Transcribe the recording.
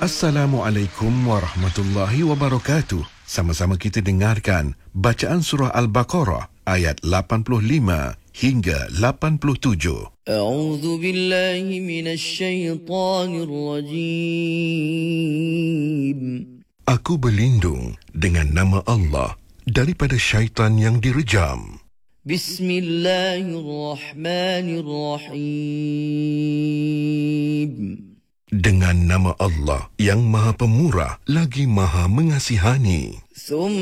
Assalamualaikum warahmatullahi wabarakatuh. Sama-sama kita dengarkan bacaan surah Al-Baqarah ayat 85 hingga 87. A'udzu billahi minasy syaithanir rajim. Aku berlindung dengan nama Allah daripada syaitan yang direjam. Bismillahirrahmanirrahim. Dengan nama Allah yang Maha Pemurah lagi Maha Mengasihani.